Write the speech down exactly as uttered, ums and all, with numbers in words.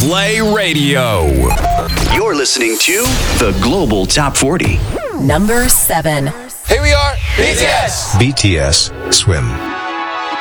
Play Radio. You're listening to the Global Top forty. Number seven. Here we are, B T S. B T S, Swim.